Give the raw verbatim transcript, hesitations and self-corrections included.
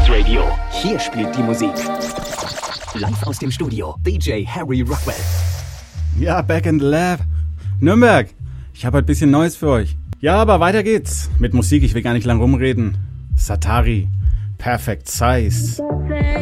Radio. Hier spielt die Musik. Live aus dem Studio, D J Harry Rockwell. Ja, back in the lab. Nürnberg, ich habe ein bisschen Neues für euch. Ja, aber weiter geht's. Mit Musik, ich will gar nicht lang rumreden. Satari, Perfect Size.